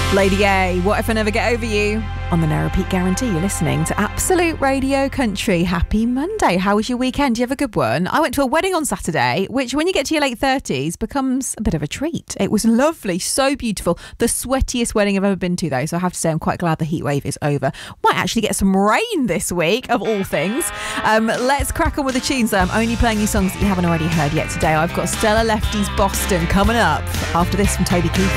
Lady A, What If I Never Get Over You? On the No Repeat Guarantee, you're listening to Absolute Radio Country. Happy Monday. How was your weekend? Do you have a good one? I went to a wedding on Saturday, which when you get to your late 30s becomes a bit of a treat. It was lovely, so beautiful. The sweatiest wedding I've ever been to, though, so I have to say I'm quite glad the heat wave is over. Might actually get some rain this week, of all things. Let's crack on with the tunes, though. I'm only playing you songs that you haven't already heard yet today. I've got Stella Lefty's Boston coming up after this from Toby Keith.